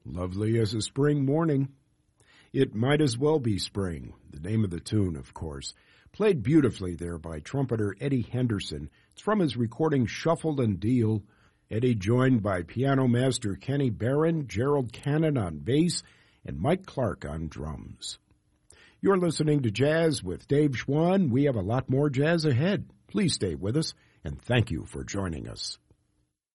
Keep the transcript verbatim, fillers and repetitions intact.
Lovely as a spring morning. It might as well be spring, the name of the tune, of course. Played beautifully there by trumpeter Eddie Henderson. It's from his recording Shuffled and Deal. Eddie joined by piano master Kenny Barron, Gerald Cannon on bass, and Mike Clark on drums. You're listening to Jazz with Dave Schwann. We have a lot more jazz ahead. Please stay with us, and thank you for joining us.